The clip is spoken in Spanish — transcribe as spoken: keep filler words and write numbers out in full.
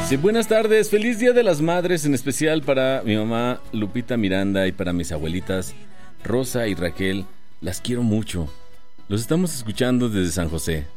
Sí, buenas tardes, feliz Día de las Madres, en especial para mi mamá Lupita Miranda y para mis abuelitas Rosa y Raquel. Las quiero mucho. Los estamos escuchando desde San José.